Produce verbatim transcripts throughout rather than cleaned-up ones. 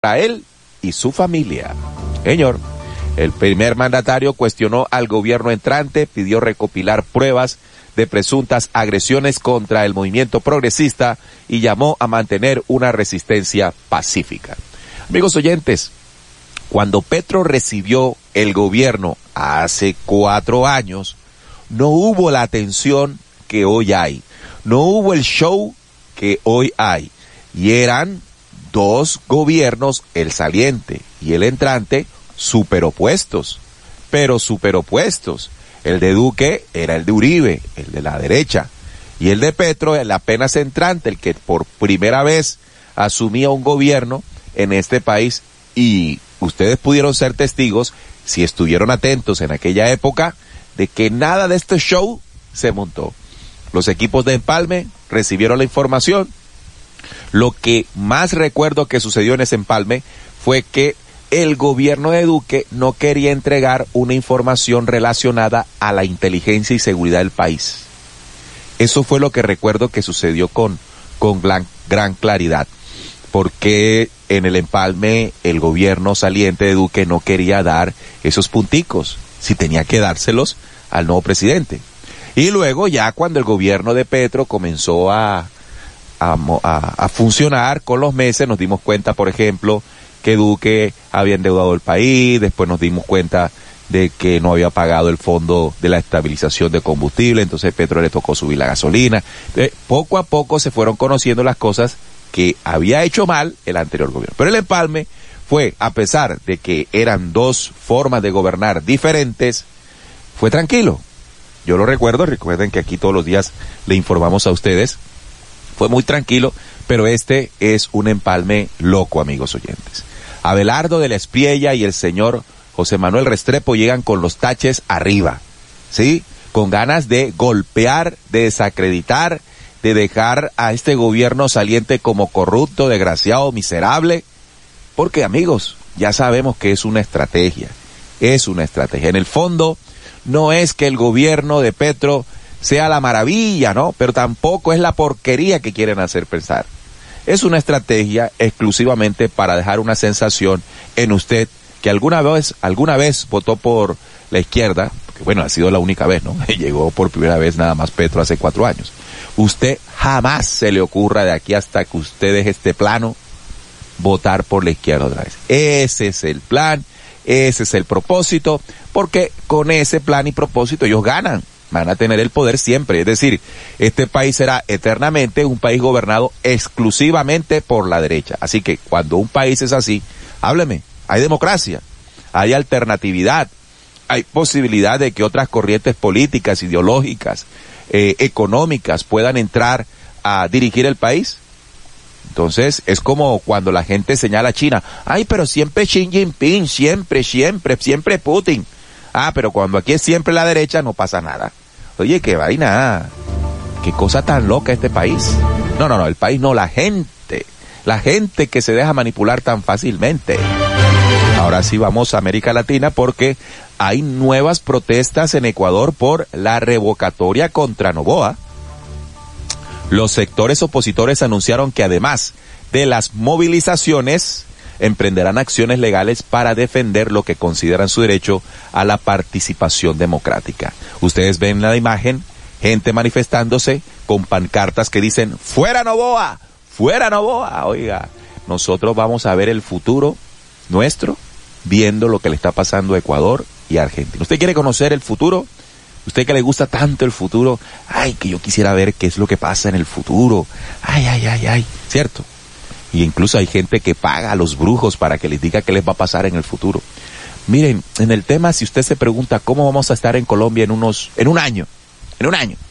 para él y su familia. Señor, el primer mandatario cuestionó al gobierno entrante, pidió recopilar pruebas de presuntas agresiones contra el movimiento progresista y llamó a mantener una resistencia pacífica. Amigos oyentes, cuando Petro recibió el gobierno hace cuatro años, no hubo la atención que hoy hay, no hubo el show que hoy hay, y eran dos gobiernos, el saliente y el entrante, superopuestos, pero superopuestos. El de Duque era el de Uribe, el de la derecha, y el de Petro, el apenas entrante, el que por primera vez asumía un gobierno en este país, y ustedes pudieron ser testigos, si estuvieron atentos en aquella época, de que nada de este show se montó. Los equipos de empalme recibieron la información. Lo que más recuerdo que sucedió en ese empalme fue que el gobierno de Duque no quería entregar una información relacionada a la inteligencia y seguridad del país. Eso fue lo que recuerdo que sucedió con, con gran, gran claridad, porque en el empalme el gobierno saliente de Duque no quería dar esos punticos, si tenía que dárselos al nuevo presidente. Y luego ya cuando el gobierno de Petro comenzó a, a, a, a funcionar con los meses, nos dimos cuenta, por ejemplo, que Duque había endeudado el país, después nos dimos cuenta de que no había pagado el fondo de la estabilización de combustible, entonces Petro le tocó subir la gasolina. Entonces, poco a poco se fueron conociendo las cosas que había hecho mal el anterior gobierno. Pero el empalme fue, a pesar de que eran dos formas de gobernar diferentes, fue tranquilo. Yo lo recuerdo, recuerden que aquí todos los días le informamos a ustedes, fue muy tranquilo, pero este es un empalme loco, amigos oyentes. Abelardo de la Espriella y el señor José Manuel Restrepo llegan con los taches arriba, ¿sí? Con ganas de golpear, de desacreditar, de dejar a este gobierno saliente como corrupto, desgraciado, miserable, porque, amigos, ya sabemos que es una estrategia, es una estrategia. En el fondo, no es que el gobierno de Petro sea la maravilla, ¿no? Pero tampoco es la porquería que quieren hacer pensar. Es una estrategia exclusivamente para dejar una sensación en usted que alguna vez, alguna vez votó por la izquierda, porque bueno, ha sido la única vez, ¿no? Llegó por primera vez nada más Petro hace cuatro años. Usted jamás se le ocurra de aquí hasta que usted deje este plano votar por la izquierda otra vez. Ese es el plan, ese es el propósito, porque con ese plan y propósito ellos ganan. Van a tener el poder siempre, es decir, este país será eternamente un país gobernado exclusivamente por la derecha. Así que cuando un país es así, hábleme, hay democracia, hay alternatividad, hay posibilidad de que otras corrientes políticas, ideológicas, eh, económicas puedan entrar a dirigir el país. Entonces es como cuando la gente señala a China, ay, pero siempre Xi Jinping, siempre, siempre, siempre Putin. Ah, pero cuando aquí es siempre la derecha no pasa nada. Oye, qué vaina, qué cosa tan loca este país. No, no, no, el país no, la gente, la gente que se deja manipular tan fácilmente. Ahora sí vamos a América Latina porque hay nuevas protestas en Ecuador por la revocatoria contra Noboa. Los sectores opositores anunciaron que además de las movilizaciones, emprenderán acciones legales para defender lo que consideran su derecho a la participación democrática. Ustedes ven la imagen, gente manifestándose con pancartas que dicen, ¡fuera Noboa! ¡Fuera Noboa! Oiga, nosotros vamos a ver el futuro nuestro viendo lo que le está pasando a Ecuador y a Argentina. ¿Usted quiere conocer el futuro? ¿Usted que le gusta tanto el futuro? Ay, que yo quisiera ver qué es lo que pasa en el futuro. Ay, ay, ay, ay, ¿cierto? Y incluso hay gente que paga a los brujos para que les diga qué les va a pasar en el futuro. Miren, en el tema, si usted se pregunta cómo vamos a estar en Colombia en unos, en un año, en un año,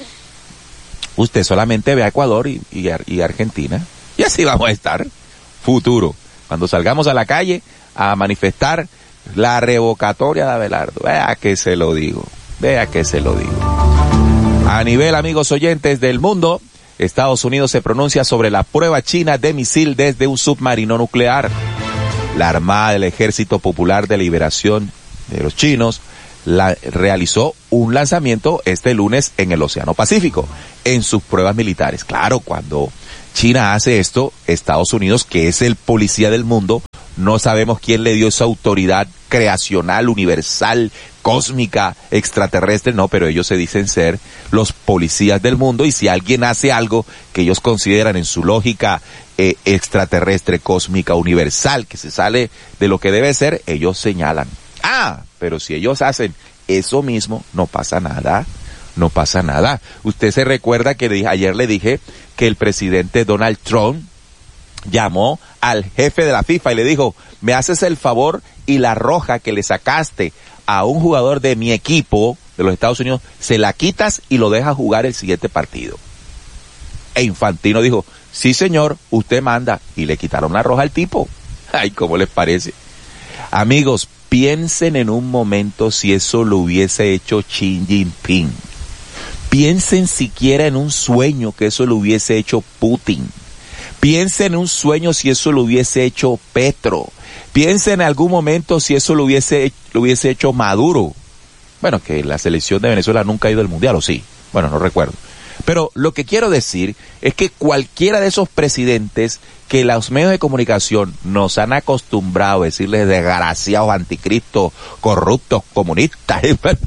usted solamente ve a Ecuador y, y, y Argentina, y así vamos a estar. Futuro. Cuando salgamos a la calle a manifestar la revocatoria de Abelardo. Vea que se lo digo, vea que se lo digo. A nivel, amigos oyentes del mundo, Estados Unidos se pronuncia sobre la prueba china de misil desde un submarino nuclear. La Armada del Ejército Popular de Liberación de los chinos la, realizó un lanzamiento este lunes en el Océano Pacífico, en sus pruebas militares. Claro, cuando China hace esto, Estados Unidos, que es el policía del mundo, no sabemos quién le dio esa autoridad creacional, universal, cósmica, extraterrestre, no, pero ellos se dicen ser los policías del mundo, y si alguien hace algo que ellos consideran en su lógica eh, extraterrestre, cósmica, universal, que se sale de lo que debe ser, ellos señalan. Ah, pero si ellos hacen eso mismo, no pasa nada. No pasa nada. Usted se recuerda que dije, ayer le dije que el presidente Donald Trump llamó al jefe de la FIFA y le dijo, me haces el favor y la roja que le sacaste a un jugador de mi equipo de los Estados Unidos, se la quitas y lo dejas jugar el siguiente partido. E Infantino dijo, sí señor, usted manda, y le quitaron la roja al tipo. Ay, ¿cómo les parece? Amigos, piensen en un momento si eso lo hubiese hecho Xi Jinping. Piensen siquiera en un sueño que eso lo hubiese hecho Putin. Piensen en un sueño si eso lo hubiese hecho Petro. Piensen en algún momento si eso lo hubiese, lo hubiese hecho Maduro. Bueno, que la selección de Venezuela nunca ha ido al mundial, ¿o sí? Bueno, no recuerdo. Pero lo que quiero decir es que cualquiera de esos presidentes que los medios de comunicación nos han acostumbrado a decirles desgraciados, anticristos, corruptos, comunistas,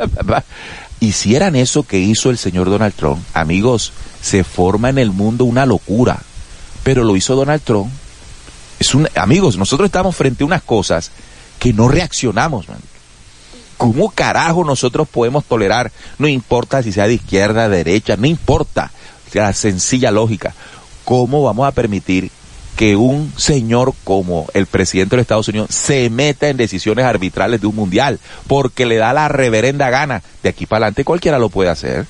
hicieran eso que hizo el señor Donald Trump, amigos, se forma en el mundo una locura. Pero lo hizo Donald Trump. Es un, amigos, nosotros estamos frente a unas cosas que no reaccionamos, man. ¿Cómo carajo nosotros podemos tolerar? No importa si sea de izquierda, de derecha, no importa. La sencilla lógica. ¿Cómo vamos a permitir que un señor como el presidente de los Estados Unidos se meta en decisiones arbitrales de un mundial? Porque le da la reverenda gana. De aquí para adelante cualquiera lo puede hacer.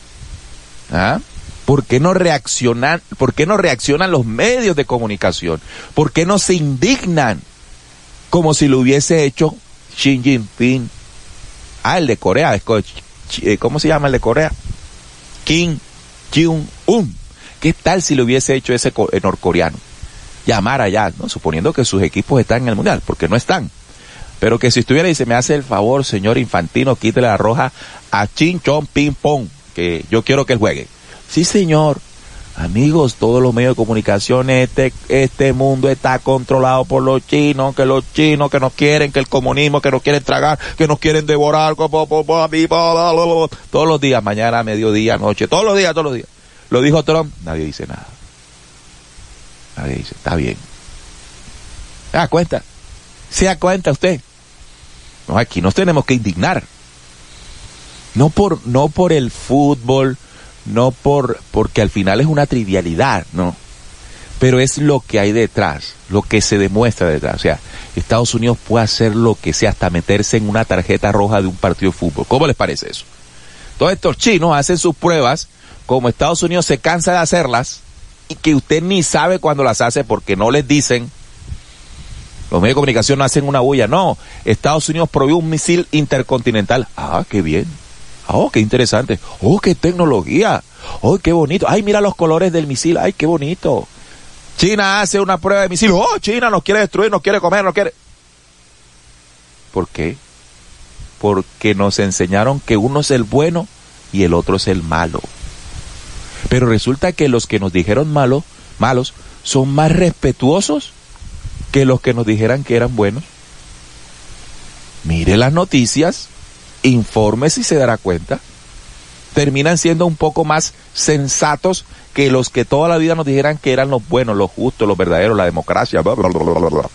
¿Ah? ¿Por qué no reaccionan, por qué no reaccionan los medios de comunicación? ¿Por qué no se indignan como si lo hubiese hecho Xi Jinping? Ah, el de Corea, ¿cómo se llama el de Corea? Kim Jong-un. ¿Qué tal si lo hubiese hecho ese norcoreano? Llamar allá, ¿no? Suponiendo que sus equipos están en el mundial, porque no están. Pero que si estuviera y se me hace el favor, señor Infantino, quítele la roja a Chin Chong Ping Pong, que yo quiero que él juegue. Sí, señor. Amigos, todos los medios de comunicación, este, este mundo está controlado por los chinos, que los chinos que nos quieren, que el comunismo, que nos quieren tragar, que nos quieren devorar, todos los días, mañana, mediodía, noche, todos los días, todos los días. Lo dijo Trump, nadie dice nada. Nadie dice, está bien. ¿Se da cuenta? ¿Se da cuenta usted? No, aquí nos tenemos que indignar. No por, no por el fútbol, no por, porque al final es una trivialidad, no. Pero es lo que hay detrás, lo que se demuestra detrás. O sea, Estados Unidos puede hacer lo que sea, hasta meterse en una tarjeta roja de un partido de fútbol. ¿Cómo les parece eso? Todos estos chinos hacen sus pruebas, como Estados Unidos se cansa de hacerlas, y que usted ni sabe cuándo las hace porque no les dicen. Los medios de comunicación no hacen una bulla. No, Estados Unidos prohibió un misil intercontinental. Ah, qué bien. Oh, qué interesante. Oh, qué tecnología. Oh, qué bonito. Ay, mira los colores del misil. Ay, qué bonito. China hace una prueba de misil. Oh, China nos quiere destruir, nos quiere comer, nos quiere... ¿Por qué? Porque nos enseñaron que uno es el bueno y el otro es el malo. Pero resulta que los que nos dijeron malo, malos son más respetuosos que los que nos dijeran que eran buenos. Mire las noticias, informe si se dará cuenta. Terminan siendo un poco más sensatos que los que toda la vida nos dijeran que eran los buenos, los justos, los verdaderos, la democracia, bla, bla, bla, bla, bla.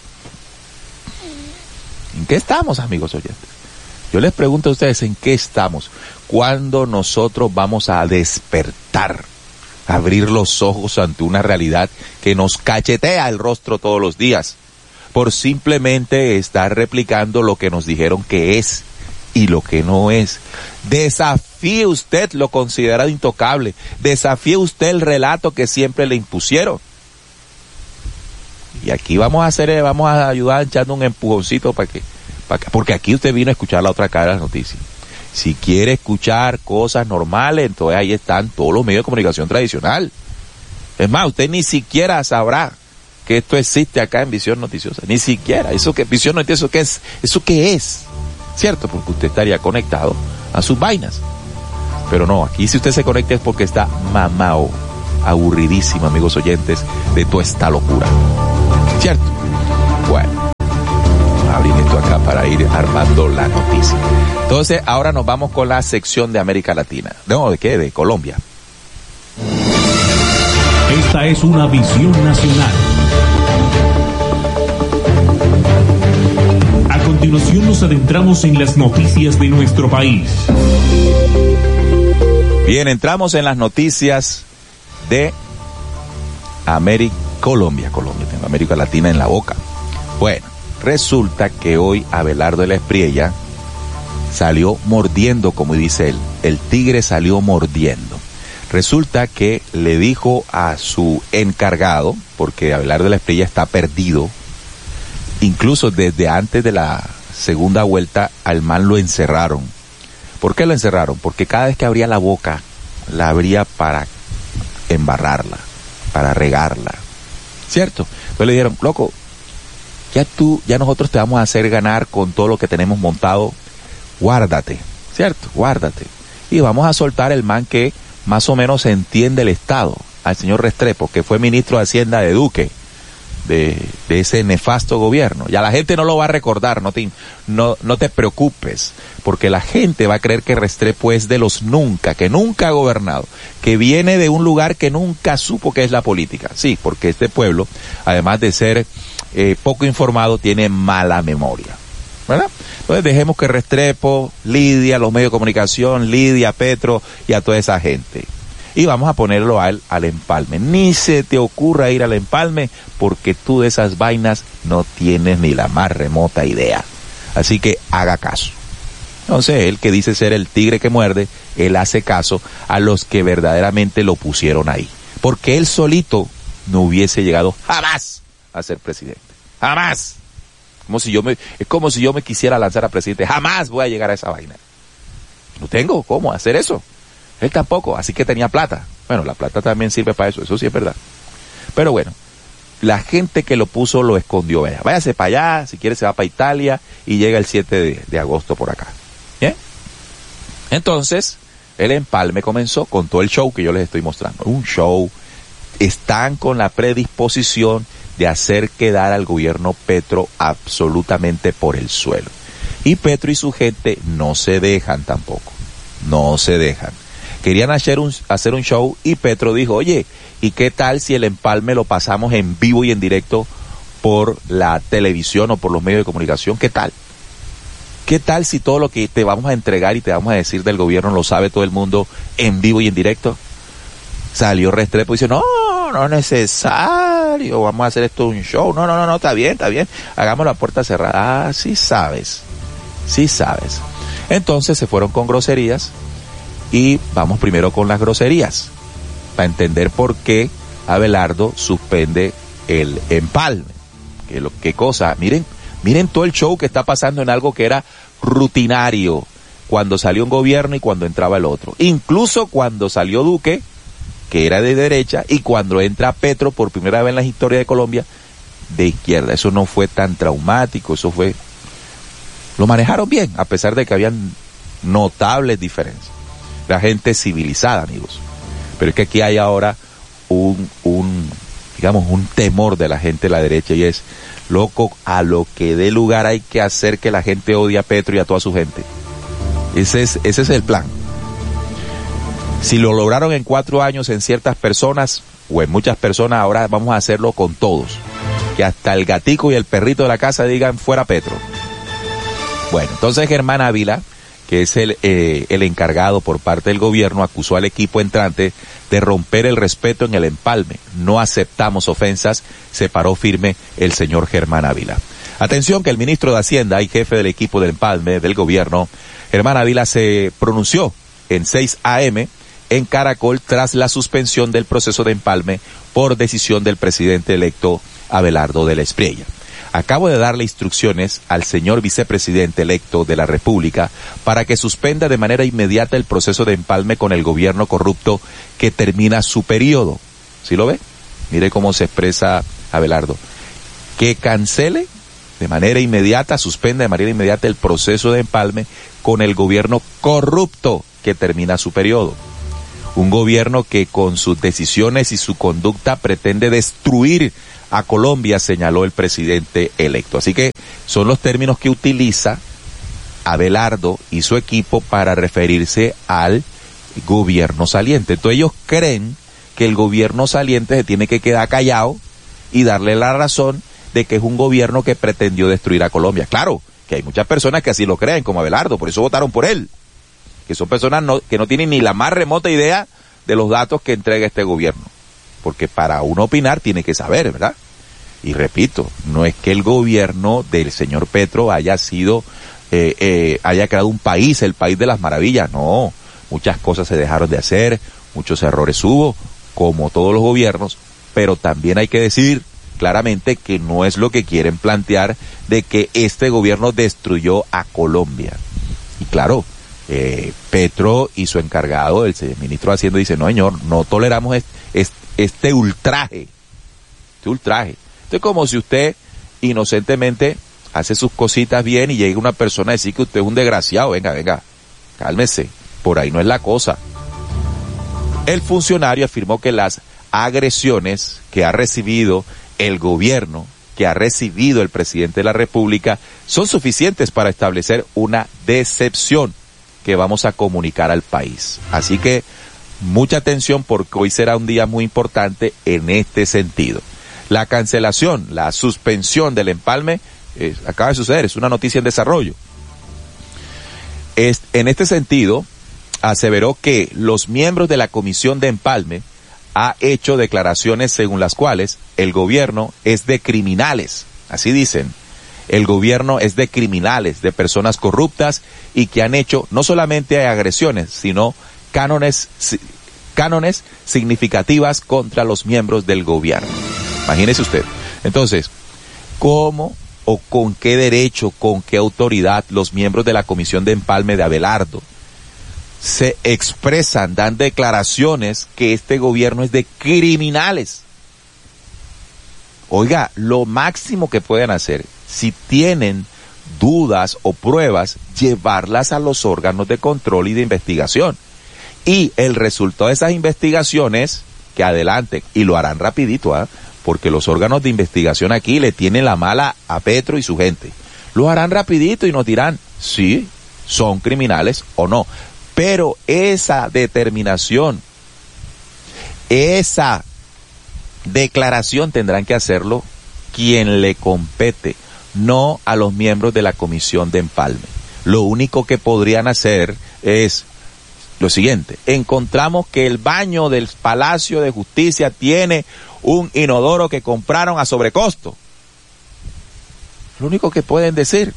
¿En qué estamos, amigos oyentes? Yo les pregunto a ustedes, ¿en qué estamos? ¿Cuándo nosotros vamos a despertar? Abrir los ojos ante una realidad que nos cachetea el rostro todos los días por simplemente estar replicando lo que nos dijeron que es y lo que no es. Desafíe usted lo considerado intocable, desafíe usted el relato que siempre le impusieron. Y aquí vamos a hacer, vamos a ayudar echando un empujoncito para que, para que, porque aquí usted vino a escuchar la otra cara de las noticias. Si quiere escuchar cosas normales, entonces ahí están todos los medios de comunicación tradicional. Es más, usted ni siquiera sabrá que esto existe acá en Visión Noticiosa. Ni siquiera. Eso que Visión Noticiosa, ¿qué es? ¿Eso qué es? ¿Cierto? Porque usted estaría conectado a sus vainas. Pero no, aquí si usted se conecta es porque está mamao. aburridísimo, amigos oyentes, de toda esta locura. ¿Cierto? Bueno, abrir esto acá para ir armando la noticia. Entonces, ahora nos vamos con la sección de América Latina. No, ¿de qué? De Colombia. Esta es una visión nacional. A continuación nos adentramos en las noticias de nuestro país. Bien, entramos en las noticias de América, Colombia, Colombia, tengo América Latina en la boca. Bueno, resulta que hoy Abelardo de la Espriella salió mordiendo, como dice él, el tigre salió mordiendo. Resulta que le dijo a su encargado, porque Abelardo de la Espriella está perdido, incluso desde antes de la segunda vuelta al man lo encerraron. ¿Por qué lo encerraron? Porque cada vez que abría la boca, la abría para embarrarla, para regarla, ¿cierto? Entonces le dijeron, loco, ya tú, ya nosotros te vamos a hacer ganar con todo lo que tenemos montado, guárdate, ¿cierto? Guárdate. Y vamos a soltar el man que más o menos entiende el Estado, al señor Restrepo, que fue ministro de Hacienda de Duque, de, de ese nefasto gobierno. Ya la gente no lo va a recordar, no te, no, no te preocupes, porque la gente va a creer que Restrepo es de los nunca, que nunca ha gobernado, que viene de un lugar que nunca supo qué es la política. Sí, porque este pueblo, además de ser eh, poco informado, tiene mala memoria, ¿verdad? Entonces dejemos que Restrepo lidie a los medios de comunicación, lidie a Petro y a toda esa gente. Y vamos a ponerlo al, al empalme. Ni se te ocurra ir al empalme, porque tú de esas vainas no tienes ni la más remota idea. Así que haga caso. Entonces él, que dice ser el tigre que muerde, él hace caso a los que verdaderamente lo pusieron ahí. Porque él solito no hubiese llegado jamás a ser presidente. Jamás. Como si yo me, es como si yo me quisiera lanzar a presidente. Jamás voy a llegar a esa vaina. No tengo cómo hacer eso. Él tampoco, así que tenía plata. Bueno, la plata también sirve para eso, eso sí es verdad. Pero bueno, la gente que lo puso lo escondió. Vaya, váyase para allá, si quiere se va para Italia y llega el siete de, de agosto por acá. ¿Bien? Entonces, el empalme comenzó con todo el show que yo les estoy mostrando. Un show. Están con la predisposición de hacer quedar al gobierno Petro absolutamente por el suelo. Y Petro y su gente no se dejan tampoco. No se dejan. Querían hacer un, hacer un show y Petro dijo, oye, ¿y qué tal si el empalme lo pasamos en vivo y en directo por la televisión o por los medios de comunicación? ¿Qué tal? ¿Qué tal si todo lo que te vamos a entregar y te vamos a decir del gobierno lo sabe todo el mundo en vivo y en directo? Salió Restrepo y dice, no, no es necesario, vamos a hacer esto un show. No, no, no, no, está bien, está bien, hagamos la puerta cerrada. Ah, sí sabes, sí sabes. Entonces se fueron con groserías y vamos primero con las groserías para entender por qué Abelardo suspende el empalme. ¿Qué, lo, qué cosa? Miren, miren todo el show que está pasando en algo que era rutinario cuando salió un gobierno y cuando entraba el otro. Incluso cuando salió Duque, que era de derecha, y cuando entra Petro por primera vez en la historia de Colombia, de izquierda. Eso no fue tan traumático, eso fue... Lo manejaron bien, a pesar de que habían notables diferencias. La gente civilizada, amigos. Pero es que aquí hay ahora un, un, digamos, un temor de la gente de la derecha y es, loco, a lo que dé lugar hay que hacer que la gente odie a Petro y a toda su gente. Ese es, ese es el plan. Si lo lograron en cuatro años en ciertas personas, o en muchas personas, ahora vamos a hacerlo con todos. Que hasta el gatico y el perrito de la casa digan fuera Petro. Bueno, entonces Germán Ávila, que es el, eh, el encargado por parte del gobierno, acusó al equipo entrante de romper el respeto en el empalme. No aceptamos ofensas, se paró firme el señor Germán Ávila. Atención que el ministro de Hacienda y jefe del equipo del empalme del gobierno, Germán Ávila, se pronunció en seis a eme en Caracol tras la suspensión del proceso de empalme por decisión del presidente electo Abelardo de la Espriella. Acabo de darle instrucciones al señor vicepresidente electo de la República para que suspenda de manera inmediata el proceso de empalme con el gobierno corrupto que termina su periodo. ¿Sí lo ve? Mire cómo se expresa Abelardo. Que cancele de manera inmediata, suspenda de manera inmediata el proceso de empalme con el gobierno corrupto que termina su periodo. Un gobierno que con sus decisiones y su conducta pretende destruir a Colombia, señaló el presidente electo. Así que son los términos que utiliza Abelardo y su equipo para referirse al gobierno saliente. Entonces ellos creen que el gobierno saliente se tiene que quedar callado y darle la razón de que es un gobierno que pretendió destruir a Colombia. Claro, que hay muchas personas que así lo creen, como Abelardo, por eso votaron por él. Que son personas no, que no tienen ni la más remota idea de los datos que entrega este gobierno. Porque para uno opinar tiene que saber, ¿verdad? Y repito, no es que el gobierno del señor Petro haya sido, eh, eh, haya creado un país, el país de las maravillas. No, muchas cosas se dejaron de hacer, muchos errores hubo, como todos los gobiernos, pero también hay que decir claramente que no es lo que quieren plantear de que este gobierno destruyó a Colombia. Y claro, eh, Petro y su encargado, el ministro de Hacienda, dice, no señor, no toleramos este, este, este ultraje, este ultraje. Esto es como si usted inocentemente hace sus cositas bien y llega una persona a decir que usted es un desgraciado. Venga, venga, cálmese, por ahí no es la cosa. El funcionario afirmó que las agresiones que ha recibido el gobierno, que ha recibido el presidente de la República, son suficientes para establecer una decepción que vamos a comunicar al país. Así que mucha atención porque hoy será un día muy importante en este sentido. La cancelación, la suspensión del empalme, eh, acaba de suceder, es una noticia en desarrollo. Es, en este sentido, aseveró que los miembros de la Comisión de Empalme ha hecho declaraciones según las cuales el gobierno es de criminales, así dicen. El gobierno es de criminales, de personas corruptas y que han hecho no solamente agresiones, sino cánones, cánones significativas contra los miembros del gobierno. Imagínese usted. Entonces, ¿cómo o con qué derecho, con qué autoridad los miembros de la Comisión de Empalme de Abelardo se expresan, dan declaraciones que este gobierno es de criminales? Oiga, lo máximo que pueden hacer, si tienen dudas o pruebas, llevarlas a los órganos de control y de investigación. Y el resultado de esas investigaciones, que adelanten, y lo harán rapidito, ¿eh? Porque los órganos de investigación aquí le tienen la mala a Petro y su gente. Lo harán rapidito y nos dirán, sí, son criminales o no. Pero esa determinación, esa declaración tendrán que hacerlo quien le compete, no a los miembros de la Comisión de Empalme. Lo único que podrían hacer es lo siguiente: encontramos que el baño del Palacio de Justicia tiene un inodoro que compraron a sobrecosto. Lo único que pueden decir,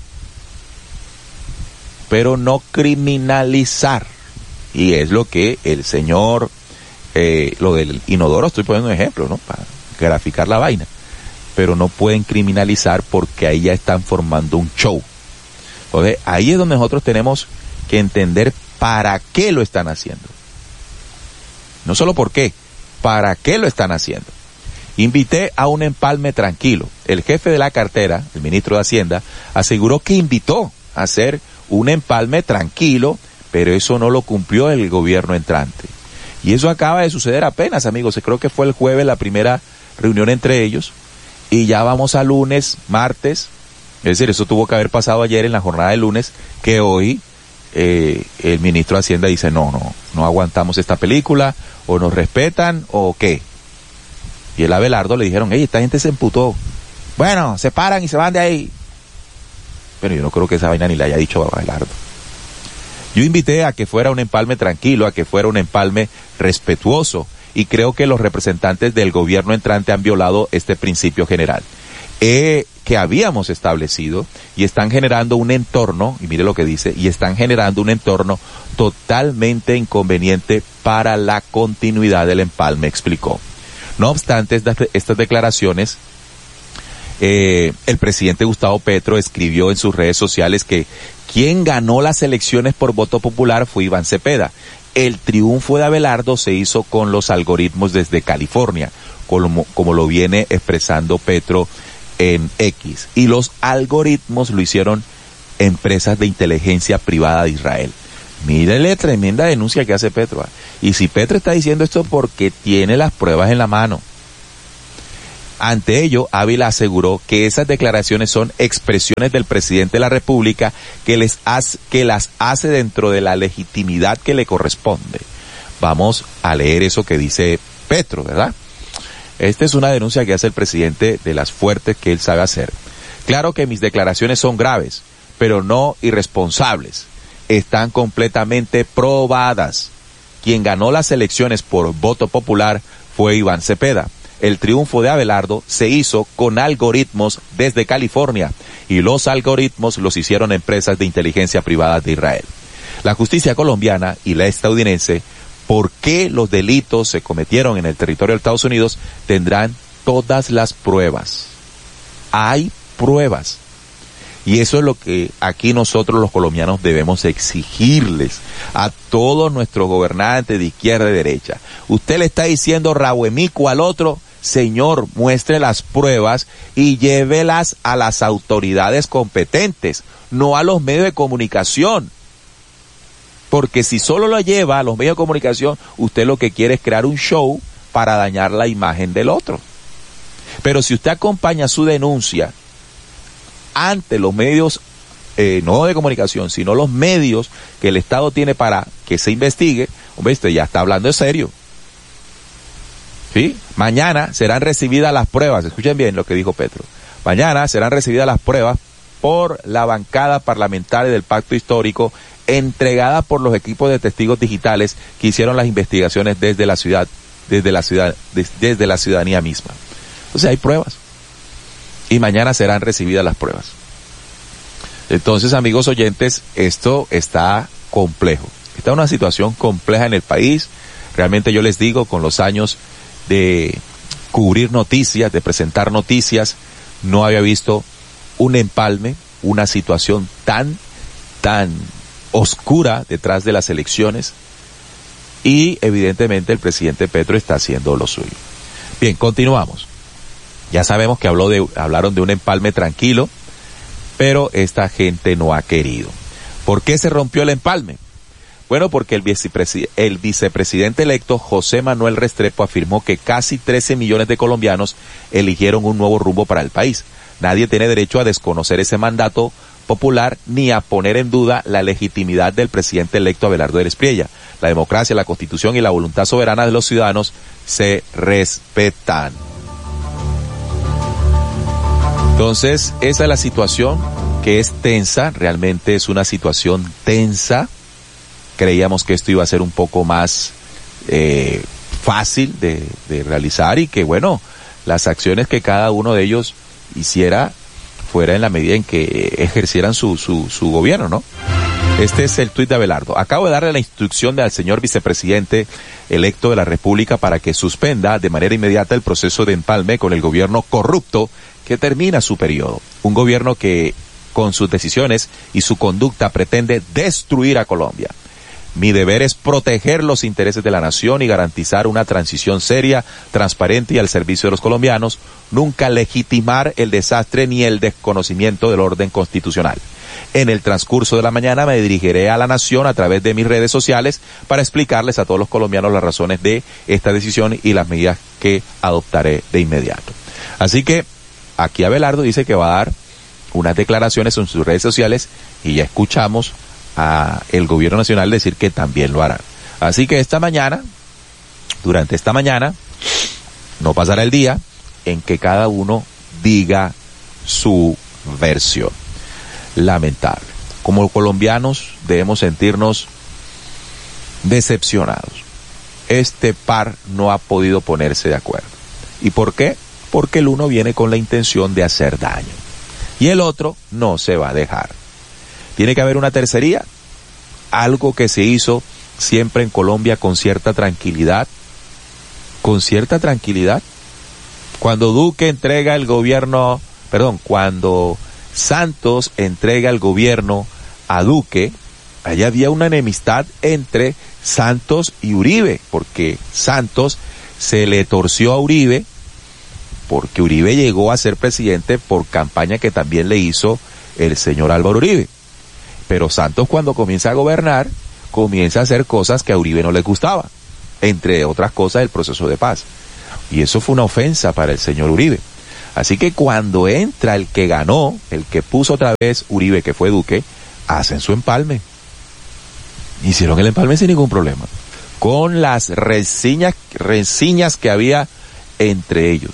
pero no criminalizar. Y es lo que el señor, eh, lo del inodoro, estoy poniendo un ejemplo, ¿no? Para graficar la vaina. Pero no pueden criminalizar porque ahí ya están formando un show. Entonces, ahí es donde nosotros tenemos que entender para qué lo están haciendo. No solo por qué, para qué lo están haciendo. Invité a un empalme tranquilo. El jefe de la cartera, el ministro de Hacienda, aseguró que invitó a hacer un empalme tranquilo, pero eso no lo cumplió el gobierno entrante. Y eso acaba de suceder apenas, amigos. Creo que fue el jueves la primera reunión entre ellos. Y ya vamos a lunes, martes. Es decir, eso tuvo que haber pasado ayer en la jornada de lunes, que hoy eh, el ministro de Hacienda dice, no, no, no aguantamos esta película, o nos respetan, o qué. Y el Abelardo le dijeron, hey, esta gente se emputó. Bueno, se paran y se van de ahí. Pero yo no creo que esa vaina ni le haya dicho a Abelardo. Yo invité a que fuera un empalme tranquilo, a que fuera un empalme respetuoso, y creo que los representantes del gobierno entrante han violado este principio general eh, que habíamos establecido, y están generando un entorno, y mire lo que dice, y están generando un entorno totalmente inconveniente para la continuidad del empalme, explicó. No obstante estas, estas declaraciones, eh, el presidente Gustavo Petro escribió en sus redes sociales que quien ganó las elecciones por voto popular fue Iván Cepeda. El triunfo de Abelardo se hizo con los algoritmos desde California, como, como lo viene expresando Petro en X. Y los algoritmos lo hicieron empresas de inteligencia privada de Israel. Mírele tremenda denuncia que hace Petro. Y si Petro está diciendo esto porque tiene las pruebas en la mano. Ante ello, Ávila aseguró que esas declaraciones son expresiones del presidente de la República que les hace, que las hace dentro de la legitimidad que le corresponde. Vamos a leer eso que dice Petro, ¿verdad? Esta es una denuncia que hace el presidente de las fuertes que él sabe hacer. Claro que mis declaraciones son graves, pero no irresponsables. Están completamente probadas. Quien ganó las elecciones por voto popular fue Iván Cepeda. El triunfo de Abelardo se hizo con algoritmos desde California y los algoritmos los hicieron empresas de inteligencia privada de Israel. La justicia colombiana y la estadounidense, ¿por qué los delitos se cometieron en el territorio de Estados Unidos? Tendrán todas las pruebas. Hay pruebas. Y eso es lo que aquí nosotros los colombianos debemos exigirles a todos nuestros gobernantes de izquierda y derecha. Usted le está diciendo rabuemico al otro, señor, muestre las pruebas y llévelas a las autoridades competentes, no a los medios de comunicación. Porque si solo lo lleva a los medios de comunicación, usted lo que quiere es crear un show para dañar la imagen del otro. Pero si usted acompaña su denuncia ante los medios, eh, no de comunicación, sino los medios que el Estado tiene para que se investigue, hombre, usted ya está hablando en serio. ¿Sí? Mañana serán recibidas las pruebas, escuchen bien lo que dijo Petro, mañana serán recibidas las pruebas por la bancada parlamentaria del Pacto Histórico, entregadas por los equipos de testigos digitales que hicieron las investigaciones desde la ciudad, desde la ciudad, des, desde la ciudadanía misma. Entonces hay pruebas. Y mañana serán recibidas las pruebas. Entonces, amigos oyentes, esto está complejo. Está una situación compleja en el país. Realmente yo les digo, con los años de cubrir noticias, de presentar noticias, no había visto un empalme, una situación tan, tan oscura detrás de las elecciones. Y evidentemente el presidente Petro está haciendo lo suyo. Bien, continuamos. Ya sabemos que habló de, hablaron de un empalme tranquilo, pero esta gente no ha querido. ¿Por qué se rompió el empalme? Bueno, porque el, vicepresi- el vicepresidente electo José Manuel Restrepo afirmó que casi trece millones de colombianos eligieron un nuevo rumbo para el país. Nadie tiene derecho a desconocer ese mandato popular ni a poner en duda la legitimidad del presidente electo Abelardo Pérez Priella. La democracia, la Constitución y la voluntad soberana de los ciudadanos se respetan. Entonces, esa es la situación, que es tensa, realmente es una situación tensa. Creíamos que esto iba a ser un poco más eh, fácil de, de realizar y que, bueno, las acciones que cada uno de ellos hiciera fuera en la medida en que ejercieran su, su, su gobierno, ¿no? Este es el tuit de Abelardo. Acabo de darle la instrucción al señor vicepresidente electo de la República para que suspenda de manera inmediata el proceso de empalme con el gobierno corrupto que termina su periodo. Un gobierno que, con sus decisiones y su conducta, pretende destruir a Colombia. Mi deber es proteger los intereses de la nación y garantizar una transición seria, transparente y al servicio de los colombianos, nunca legitimar el desastre ni el desconocimiento del orden constitucional. En el transcurso de la mañana me dirigiré a la nación a través de mis redes sociales para explicarles a todos los colombianos las razones de esta decisión y las medidas que adoptaré de inmediato. Así que aquí Abelardo dice que va a dar unas declaraciones en sus redes sociales y ya escuchamos a el gobierno nacional decir que también lo harán. Así que esta mañana, durante esta mañana, no pasará el día en que cada uno diga su versión. Lamentable. Como colombianos debemos sentirnos decepcionados. Este par no ha podido ponerse de acuerdo. ¿Y por qué? Porque el uno viene con la intención de hacer daño y el otro no se va a dejar. Tiene que haber una tercería, algo que se hizo siempre en Colombia con cierta tranquilidad, con cierta tranquilidad. Cuando Duque entrega el gobierno, perdón, cuando Santos entrega el gobierno a Duque, allá había una enemistad entre Santos y Uribe, porque Santos se le torció a Uribe, porque Uribe llegó a ser presidente por campaña que también le hizo el señor Álvaro Uribe. Pero Santos, cuando comienza a gobernar, comienza a hacer cosas que a Uribe no le gustaba, entre otras cosas el proceso de paz. Y eso fue una ofensa para el señor Uribe. Así que cuando entra el que ganó, el que puso otra vez Uribe, que fue Duque, hacen su empalme. Hicieron el empalme sin ningún problema, con las reseñas, reseñas que había entre ellos.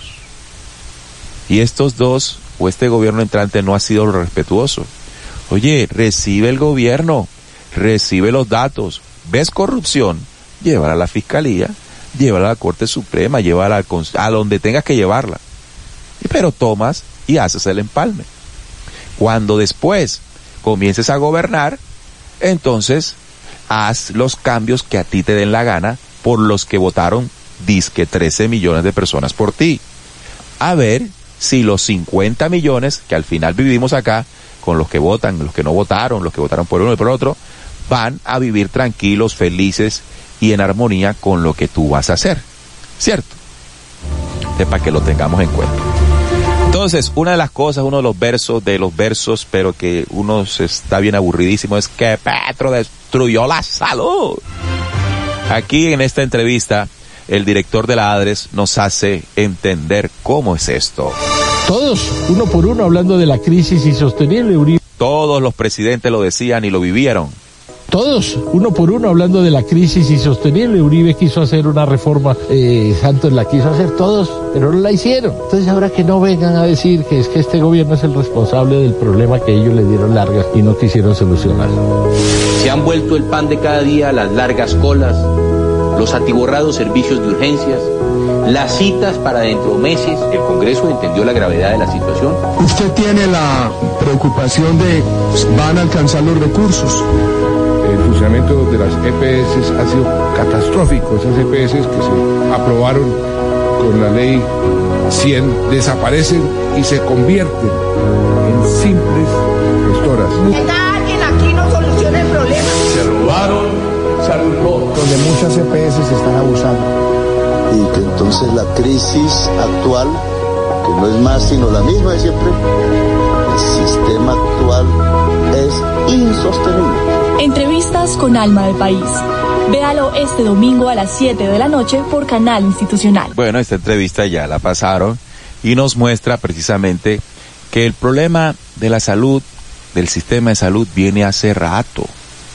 Y estos dos, o este gobierno entrante, no ha sido respetuoso. Oye, recibe el gobierno, recibe los datos, ves corrupción, llévala a la fiscalía, llévala a la Corte Suprema, llévala a, a donde tengas que llevarla. Pero tomas y haces el empalme. Cuando después comiences a gobernar, entonces haz los cambios que a ti te den la gana por los que votaron dizque trece millones de personas por ti. A ver si los cincuenta millones que al final vivimos acá, con los que votan, los que no votaron, los que votaron por uno y por otro, van a vivir tranquilos, felices y en armonía con lo que tú vas a hacer. ¿Cierto? Es para que lo tengamos en cuenta. Entonces, una de las cosas, uno de los versos, de los versos, pero que uno se está bien aburridísimo, es que Petro destruyó la salud. Aquí en esta entrevista, el director de la ADRES nos hace entender cómo es esto. Todos, uno por uno, hablando de la crisis insostenible, Uribe. Todos los presidentes lo decían y lo vivieron. Todos, uno por uno, hablando de la crisis insostenible. Uribe quiso hacer una reforma, eh, Santos la quiso hacer todos, pero no la hicieron. Entonces ahora que no vengan a decir que es que este gobierno es el responsable del problema que ellos le dieron largas y no quisieron solucionar. Se han vuelto el pan de cada día las largas colas, los atiborrados servicios de urgencias, las citas para dentro de meses. El Congreso entendió la gravedad de la situación. Usted tiene la preocupación de van a alcanzar los recursos. El funcionamiento de las E P S ha sido catastrófico. Esas E P S que se aprobaron con la ley cien desaparecen y se convierten en simples gestoras. ¿Está alguien aquí no soluciona el problema? Se robaron salud, donde muchas E P S se están abusando. Y que entonces la crisis actual, que no es más sino la misma de siempre, el sistema actual es insostenible. Entrevistas con Alma del País. Véalo este domingo a las siete de la noche por Canal Institucional. Bueno, esta entrevista ya la pasaron y nos muestra precisamente que el problema de la salud, del sistema de salud, viene hace rato.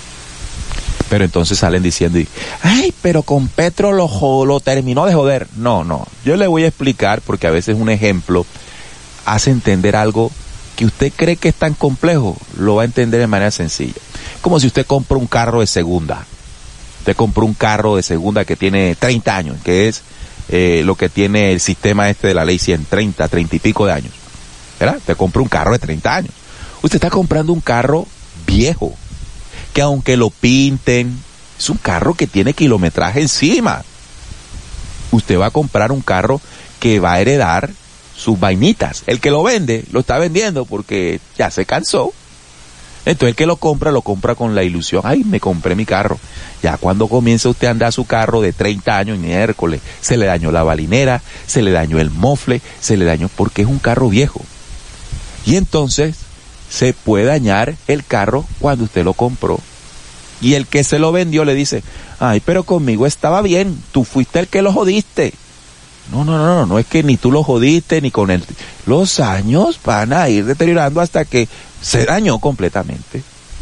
Pero entonces salen diciendo, ay, pero con Petro lo, lo terminó de joder. No, no, yo le voy a explicar, porque a veces un ejemplo hace entender algo que usted cree que es tan complejo, lo va a entender de manera sencilla. Como si usted compra un carro de segunda. Usted compró un carro de segunda que tiene treinta años, que es eh, lo que tiene el sistema este de la ley cien, treinta, treinta y pico de años. ¿Verdad? Usted compra un carro de treinta años. Usted está comprando un carro viejo, que aunque lo pinten, es un carro que tiene kilometraje encima. Usted va a comprar un carro que va a heredar sus vainitas. El que lo vende, lo está vendiendo porque ya se cansó. Entonces el que lo compra, lo compra con la ilusión, ay, me compré mi carro. Ya cuando comienza usted a andar su carro de treinta años, miércoles, se le dañó la balinera, se le dañó el mofle, se le dañó porque es un carro viejo. Y entonces se puede dañar el carro cuando usted lo compró. Y el que se lo vendió le dice, ay, pero conmigo estaba bien, tú fuiste el que lo jodiste. No, no, no, no, no es que ni tú lo jodiste, ni con él. Los años van a ir deteriorando hasta que se dañó completamente.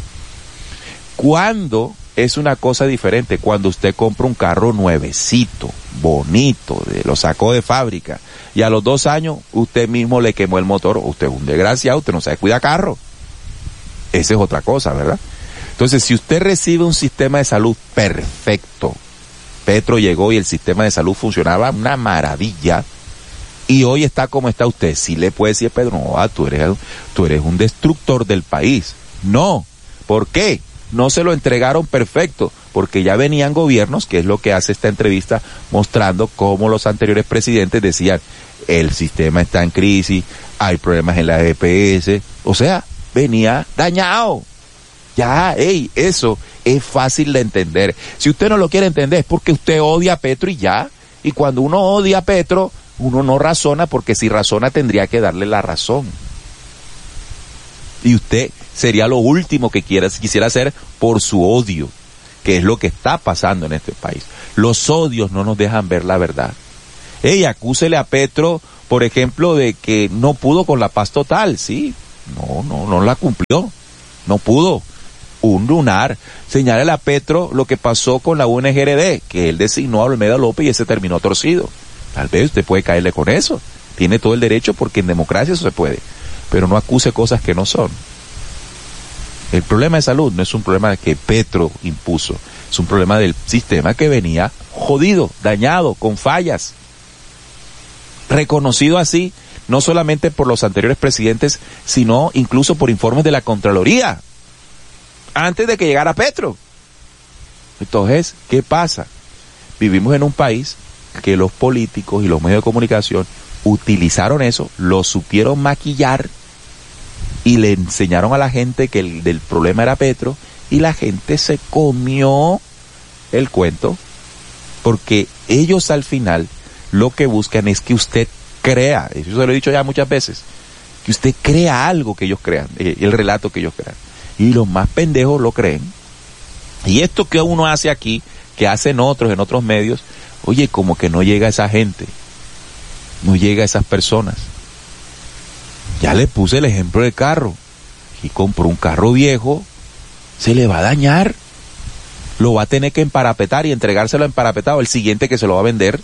Cuando es una cosa diferente, cuando usted compra un carro nuevecito, bonito, de, lo sacó de fábrica, y a los dos años usted mismo le quemó el motor, usted es un desgraciado, usted no sabe cuidar carro. Esa es otra cosa, ¿verdad? Entonces, si usted recibe un sistema de salud perfecto, Petro llegó y el sistema de salud funcionaba una maravilla, y hoy está como está usted, sí le puede decir, Pedro, no, ah, tú eres, tú eres un destructor del país. No, ¿por qué? No se lo entregaron perfecto, porque ya venían gobiernos, que es lo que hace esta entrevista, mostrando cómo los anteriores presidentes decían, el sistema está en crisis, hay problemas en la E P S, o sea, venía dañado. Ya, hey, eso es fácil de entender. Si usted no lo quiere entender es porque usted odia a Petro y ya. Y cuando uno odia a Petro, uno no razona, porque si razona tendría que darle la razón. Y usted sería lo último que quiera, quisiera hacer por su odio. que es lo que está pasando en este país. Los odios no nos dejan ver la verdad. Ey, acúsele a Petro, por ejemplo, de que no pudo con la paz total, ¿sí? No, no, no la cumplió. No pudo. Un lunar. Señálale a Petro lo que pasó con la U N G R D, que él designó a Olmedo López y ese terminó torcido. Tal vez usted puede caerle con eso. Tiene todo el derecho porque en democracia eso se puede. Pero no acuse cosas que no son. El problema de salud no es un problema que Petro impuso. Es un problema del sistema que venía jodido, dañado, con fallas. Reconocido así, no solamente por los anteriores presidentes, sino incluso por informes de la Contraloría, antes de que llegara Petro. Entonces, ¿qué pasa? Vivimos en un país que los políticos y los medios de comunicación utilizaron eso, lo supieron maquillar y le enseñaron a la gente que el del problema era Petro, y la gente se comió el cuento, porque ellos al final lo que buscan es que usted crea, eso se lo he dicho ya muchas veces, que usted crea algo que ellos crean, el relato que ellos crean, y los más pendejos lo creen. Y esto que uno hace aquí, que hacen otros en otros medios, oye, como que no llega a esa gente, no llega a esas personas. Ya le puse el ejemplo del carro, y compró un carro viejo, se le va a dañar, lo va a tener que emparapetar y entregárselo emparapetado el siguiente que se lo va a vender.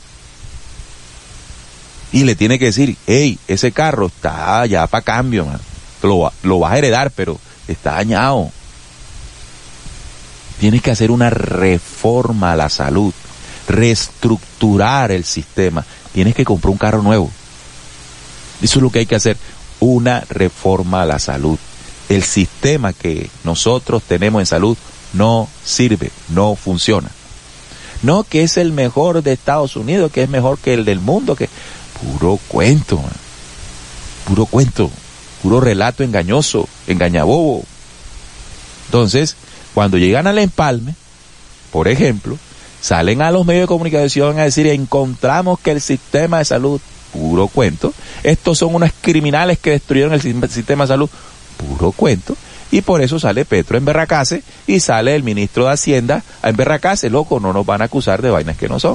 Y le tiene que decir, hey, ese carro está ya para cambio, man. Lo, lo vas a heredar, pero está dañado. Tienes que hacer una reforma a la salud, reestructurar el sistema. Tienes que comprar un carro nuevo. Eso es lo que hay que hacer, una reforma a la salud. El sistema que nosotros tenemos en salud no sirve, no funciona. No que es el mejor de Estados Unidos, que es mejor que el del mundo, que... Puro cuento, man. Puro cuento, puro relato engañoso, engañabobo. Entonces, cuando llegan al empalme, por ejemplo, salen a los medios de comunicación a decir, encontramos que el sistema de salud, puro cuento, estos son unos criminales que destruyeron el sistema de salud, puro cuento, y por eso sale Petro a emberracarse y sale el ministro de Hacienda a emberracarse, loco, no nos van a acusar de vainas que no son.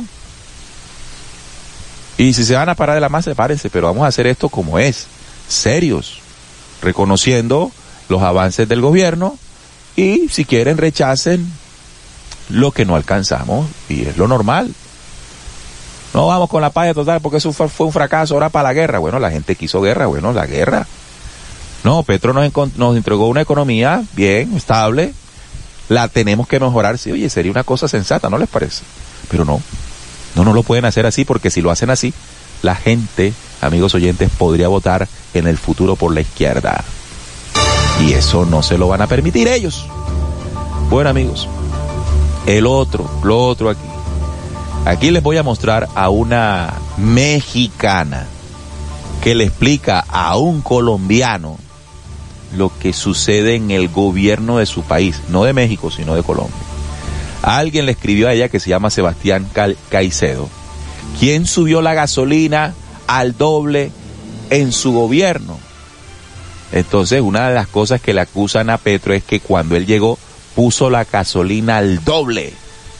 Y si se van a parar de la masa, párense, pero vamos a hacer esto como es, serios, reconociendo los avances del gobierno, y si quieren rechacen lo que no alcanzamos, y es lo normal. No vamos con la paya total porque eso fue, fue un fracaso, ahora para la guerra. Bueno, la gente quiso guerra, bueno, la guerra. No, Petro nos, nos entregó una economía bien, estable, la tenemos que mejorar, sí, oye, sería una cosa sensata, ¿no les parece? Pero no. No, no lo pueden hacer así, porque si lo hacen así, la gente, amigos oyentes, podría votar en el futuro por la izquierda. Y eso no se lo van a permitir ellos. Bueno, amigos, el otro, lo otro aquí. Aquí les voy a mostrar a una mexicana que le explica a un colombiano lo que sucede en el gobierno de su país, no de México, sino de Colombia. Alguien le escribió a ella que se llama Sebastián Caicedo. ¿Quién subió la gasolina al doble en su gobierno? Entonces, una de las cosas que le acusan a Petro es que cuando él llegó puso la gasolina al doble.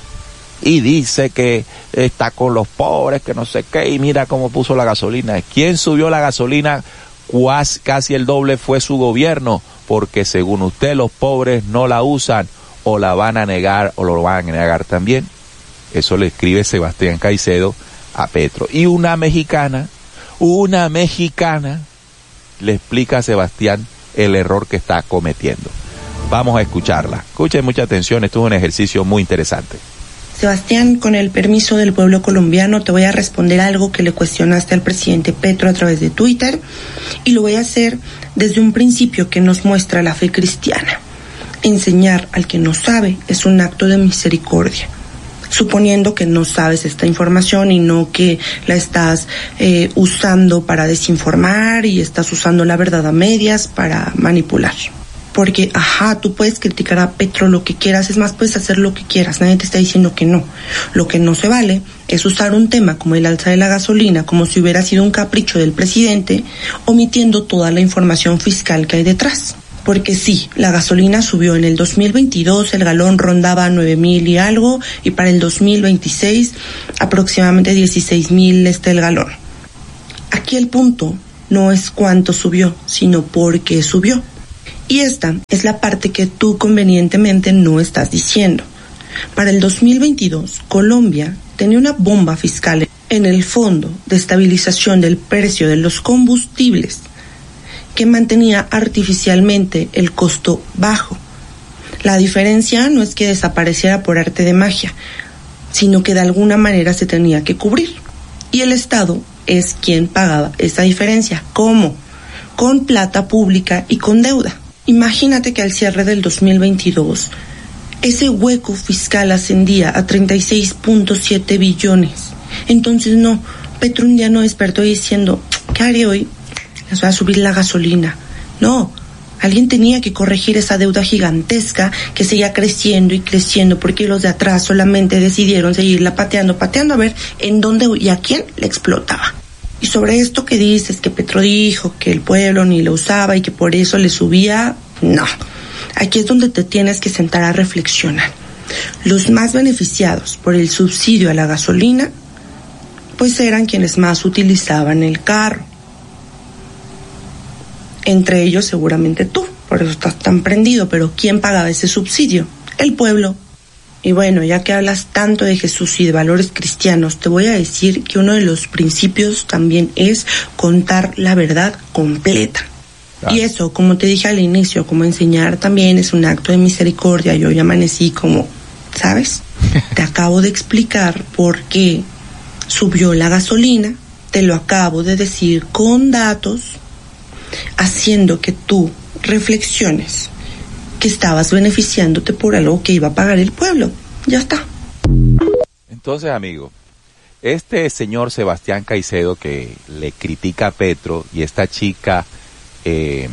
Y dice que está con los pobres, que no sé qué, y mira cómo puso la gasolina. ¿Quién subió la gasolina? Casi el doble fue su gobierno, porque según usted los pobres no la usan, o la van a negar o lo van a negar también. Eso le escribe Sebastián Caicedo a Petro. Y una mexicana, una mexicana le explica a Sebastián el error que está cometiendo. Vamos a escucharla. Escuchen mucha atención, esto es un ejercicio muy interesante. Sebastián, con el permiso del pueblo colombiano, te voy a responder algo que le cuestionaste al presidente Petro a través de Twitter, y lo voy a hacer desde un principio que nos muestra la fe cristiana. Enseñar al que no sabe es un acto de misericordia, suponiendo que no sabes esta información y no que la estás eh, usando para desinformar y estás usando la verdad a medias para manipular. Porque, ajá, tú puedes criticar a Petro lo que quieras, es más, puedes hacer lo que quieras, nadie te está diciendo que no. Lo que no se vale es usar un tema como el alza de la gasolina como si hubiera sido un capricho del presidente, omitiendo toda la información fiscal que hay detrás. Porque sí, la gasolina subió. En el dos mil veintidós el galón rondaba nueve mil y algo, y para el dos mil veintiséis aproximadamente dieciséis mil está el galón. Aquí el punto no es cuánto subió, sino por qué subió. Y esta es la parte que tú convenientemente no estás diciendo. Para el dos mil veintidós, Colombia tenía una bomba fiscal en el Fondo de Estabilización del Precio de los Combustibles que mantenía artificialmente el costo bajo. La diferencia no es que desapareciera por arte de magia, sino que de alguna manera se tenía que cubrir. Y el Estado es quien pagaba esa diferencia. ¿Cómo? Con plata pública y con deuda. Imagínate que al cierre del dos mil veintidós, ese hueco fiscal ascendía a treinta y seis punto siete billones. Entonces no, Petro un día no despertó diciendo, ¿qué haré hoy? Les voy a subir la gasolina. No, alguien tenía que corregir esa deuda gigantesca que seguía creciendo y creciendo porque los de atrás solamente decidieron seguirla pateando, pateando a ver en dónde y a quién le explotaba. Y sobre esto que dices, que Petro dijo que el pueblo ni lo usaba y que por eso le subía, no. Aquí es donde te tienes que sentar a reflexionar. Los más beneficiados por el subsidio a la gasolina, pues eran quienes más utilizaban el carro. Entre ellos seguramente tú, por eso estás tan prendido, pero ¿quién pagaba ese subsidio? El pueblo. Y bueno, ya que hablas tanto de Jesús y de valores cristianos, te voy a decir que uno de los principios también es contar la verdad completa. Claro. Y eso, como te dije al inicio, como enseñar también es un acto de misericordia. Yo ya amanecí como, ¿sabes? Te acabo de explicar por qué subió la gasolina, te lo acabo de decir con datos, haciendo que tú reflexiones que estabas beneficiándote por algo que iba a pagar el pueblo. Ya está. Entonces, amigo, este señor Sebastián Caicedo que le critica a Petro y esta chica eh,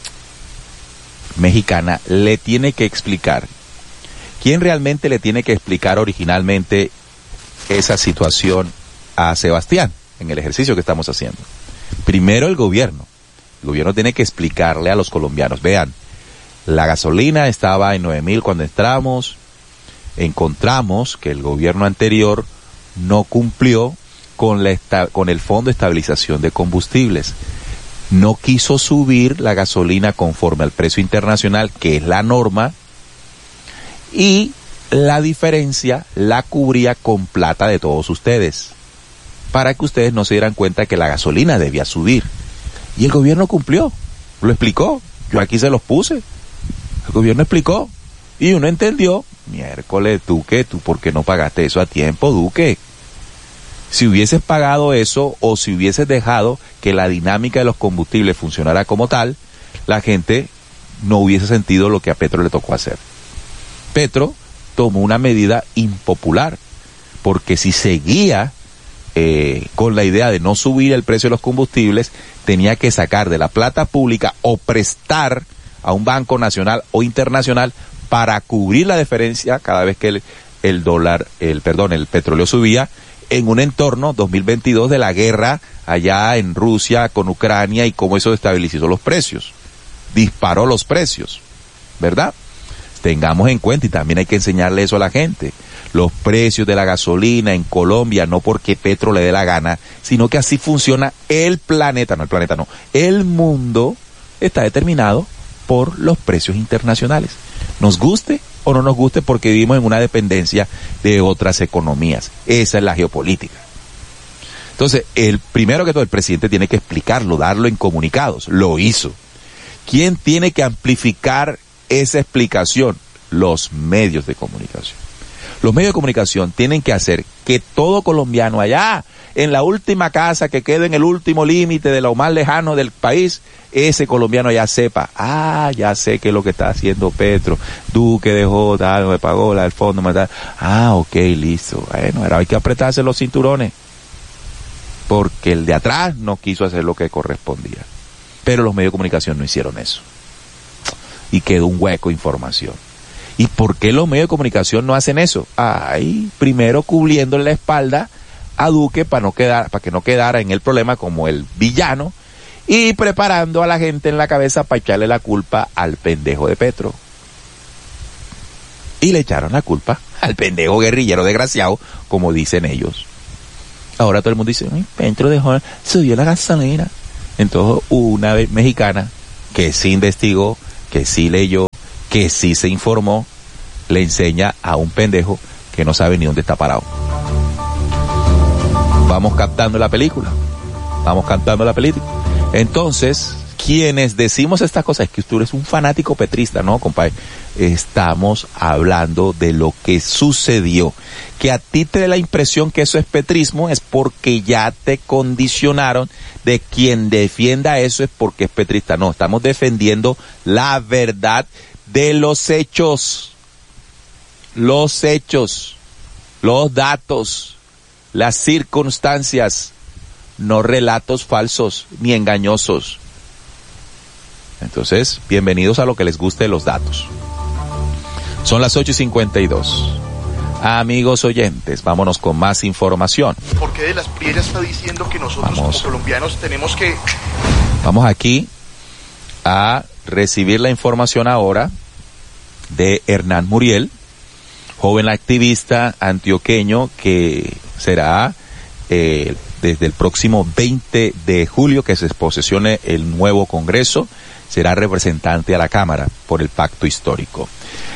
mexicana le tiene que explicar. ¿Quién realmente le tiene que explicar originalmente esa situación a Sebastián en el ejercicio que estamos haciendo? Primero el gobierno. El gobierno tiene que explicarle a los colombianos, vean, la gasolina estaba en nueve mil cuando entramos, encontramos que el gobierno anterior no cumplió con, la esta, con el Fondo de Estabilización de Combustibles. No quiso subir la gasolina conforme al precio internacional, que es la norma, y la diferencia la cubría con plata de todos ustedes, para que ustedes no se dieran cuenta que la gasolina debía subir. Y el gobierno cumplió, lo explicó, yo aquí se los puse, el gobierno explicó, y uno entendió, miércoles, Duque, ¿tú por qué no pagaste eso a tiempo, Duque? Si hubieses pagado eso, o si hubieses dejado que la dinámica de los combustibles funcionara como tal, la gente no hubiese sentido lo que a Petro le tocó hacer. Petro tomó una medida impopular, porque si seguía Eh, con la idea de no subir el precio de los combustibles, tenía que sacar de la plata pública o prestar a un banco nacional o internacional para cubrir la diferencia cada vez que el, el dólar, el perdón, el petróleo subía, en un entorno dos mil veintidós de la guerra allá en Rusia con Ucrania y cómo eso estabilizó los precios, disparó los precios, ¿verdad? Tengamos en cuenta, y también hay que enseñarle eso a la gente, los precios de la gasolina en Colombia, no porque Petro le dé la gana, sino que así funciona el planeta, no el planeta no, el mundo está determinado por los precios internacionales. Nos guste o no nos guste, porque vivimos en una dependencia de otras economías. Esa es la geopolítica. Entonces, el primero que todo, el presidente tiene que explicarlo, darlo en comunicados. Lo hizo. ¿Quién tiene que amplificar esa explicación? Los medios de comunicación. Los medios de comunicación tienen que hacer que todo colombiano allá, en la última casa que quede en el último límite de lo más lejano del país, ese colombiano ya sepa, ah, ya sé qué es lo que está haciendo Petro, Duque dejó, tal, me pagó la del fondo, me da, ah, ok, listo, bueno, ahora hay que apretarse los cinturones, porque el de atrás no quiso hacer lo que correspondía. Pero los medios de comunicación no hicieron eso. Y quedó un hueco de información. ¿Y por qué los medios de comunicación no hacen eso? Ay, primero cubriéndole la espalda a Duque para no quedar, para que no quedara en el problema como el villano, y preparando a la gente en la cabeza para echarle la culpa al pendejo de Petro. Y le echaron la culpa al pendejo guerrillero desgraciado, como dicen ellos. Ahora todo el mundo dice, Petro dejó, subió la gasolina. Entonces una vez mexicana que sí investigó, que sí leyó, que sí se informó, le enseña a un pendejo que no sabe ni dónde está parado. Vamos captando la película. Vamos captando la película. Entonces, quienes decimos estas cosas, es que tú eres un fanático petrista, ¿no, compadre? Estamos hablando de lo que sucedió. Que a ti te dé la impresión que eso es petrismo es porque ya te condicionaron de quien defienda eso es porque es petrista. No, estamos defendiendo la verdad de los hechos. Los hechos, los datos, las circunstancias, no relatos falsos ni engañosos. Entonces, bienvenidos a lo que les guste de los datos. Son las ocho y cincuenta y dos. Amigos oyentes, vámonos con más información. ¿Por qué de las Priera está diciendo que nosotros Vamos. como colombianos tenemos que... Vamos aquí a recibir la información ahora de Hernán Muriel, joven activista antioqueño que será eh, desde el próximo veinte de julio que se posesione el nuevo Congreso, será representante a la Cámara por el pacto histórico.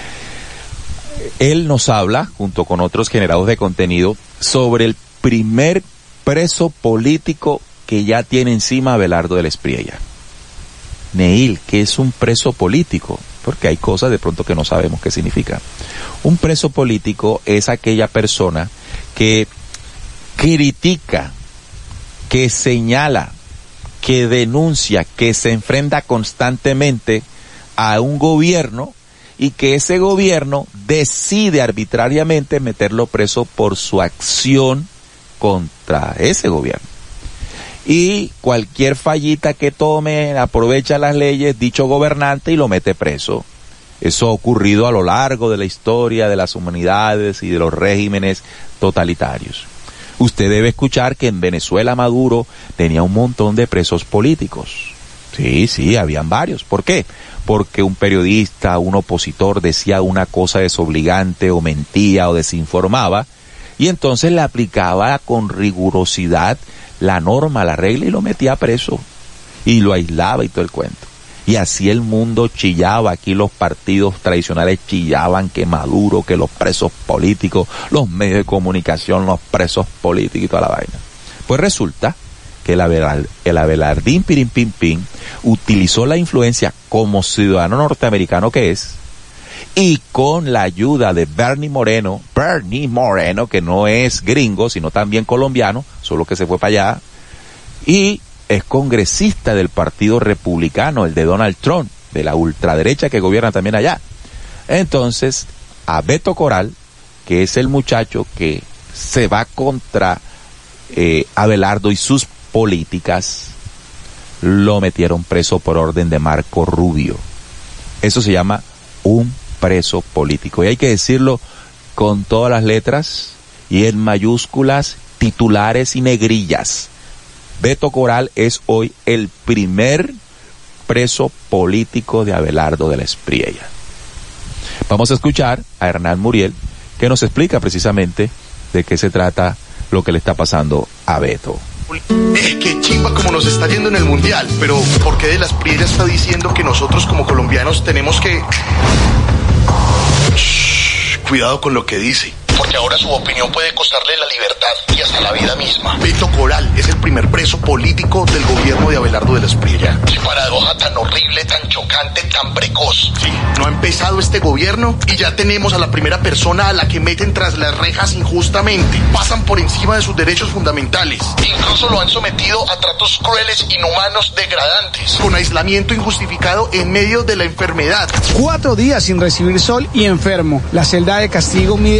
Él nos habla, junto con otros generados de contenido, sobre el primer preso político que ya tiene encima Abelardo del Espriella. Neil, ¿qué es un preso político? Porque hay cosas de pronto que no sabemos qué significa. Un preso político es aquella persona que critica, que señala, que denuncia, que se enfrenta constantemente a un gobierno y que ese gobierno decide arbitrariamente meterlo preso por su acción contra ese gobierno. Y cualquier fallita que tome, aprovecha las leyes, dicho gobernante y lo mete preso. Eso ha ocurrido a lo largo de la historia de las humanidades y de los regímenes totalitarios. Usted debe escuchar que en Venezuela Maduro tenía un montón de presos políticos. Sí, sí, habían varios. ¿Por qué? Porque un periodista, un opositor decía una cosa desobligante o mentía o desinformaba y entonces le aplicaba con rigurosidad la norma, la regla y lo metía preso y lo aislaba y todo el cuento. Y así el mundo chillaba, aquí los partidos tradicionales chillaban que Maduro, que los presos políticos, los medios de comunicación, los presos políticos y toda la vaina. Pues resulta que el, Abelard, el Abelardín Pirin Pin Pin utilizó la influencia como ciudadano norteamericano que es y con la ayuda de Bernie Moreno, Bernie Moreno, que no es gringo, sino también colombiano, solo que se fue para allá, y es congresista del Partido Republicano, el de Donald Trump, de la ultraderecha que gobierna también allá. Entonces, a Beto Corral, que es el muchacho que se va contra eh, Abelardo y sus políticas, lo metieron preso por orden de Marco Rubio. Eso se llama un preso político. Y hay que decirlo con todas las letras y en mayúsculas, titulares y negrillas. Beto Corral es hoy el primer preso político de Abelardo del Espriella. Vamos a escuchar a Hernán Muriel, que nos explica precisamente de qué se trata lo que le está pasando a Beto. Eh, qué chimba como nos está yendo en el mundial, pero ¿por qué de las Priera está diciendo que nosotros como colombianos tenemos que... Shh, cuidado con lo que dice, porque ahora su opinión puede costarle la libertad y hasta la vida misma. Beto Corral es el primer preso político del gobierno de Abelardo del Espriella. Qué paradoja tan horrible, tan chocante, tan precoz. Sí, no ha empezado este gobierno y ya tenemos a la primera persona a la que meten tras las rejas injustamente. Pasan por encima de sus derechos fundamentales. Incluso lo han sometido a tratos crueles, inhumanos, degradantes, con aislamiento injustificado en medio de la enfermedad. Cuatro días sin recibir sol y enfermo. La celda de castigo mide un